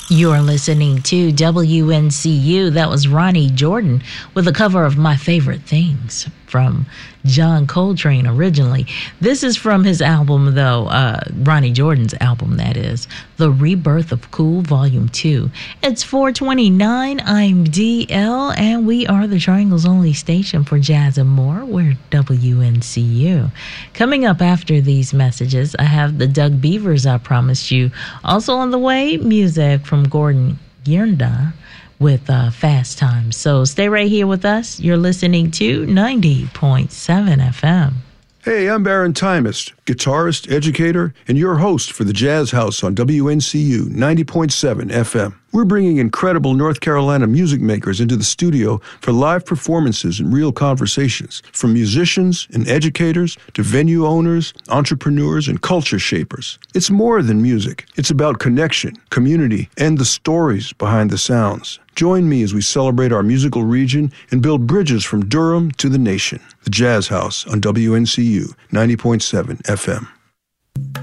You're listening to WNCU. That was Ronnie Jordan with a cover of My Favorite Things from John Coltrane originally. This is from his album, though, Ronnie Jordan's album, that is, The Rebirth of Cool, Volume 2. It's 4:29. I'm DL, and we are the Triangle's only station for jazz and more. We're WNCU. Coming up after these messages, I have the Doug Beavers I promised you. Also on the way, music from Gordon Gierda with Fast Times. So stay right here with us. You're listening to 90.7 FM. Hey, I'm Baron Timist, guitarist, educator, and your host for the Jazz House on WNCU 90.7 FM. We're bringing incredible North Carolina music makers into the studio for live performances and real conversations, from musicians and educators to venue owners, entrepreneurs, and culture shapers. It's more than music. It's about connection, community, and the stories behind the sounds. Join me as we celebrate our musical region and build bridges from Durham to the nation. The Jazz House on WNCU 90.7 FM.